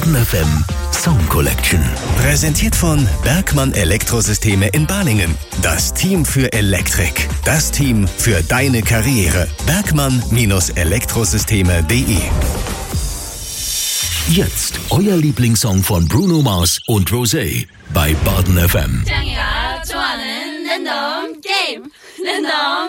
Baden FM Song Collection. Präsentiert von Bergmann Elektrosysteme in Balingen. Das Team für Elektrik. Das Team für deine Karriere. Bergmann-Elektrosysteme.de. Jetzt euer Lieblingssong von Bruno Mars und Rosé bei Baden FM.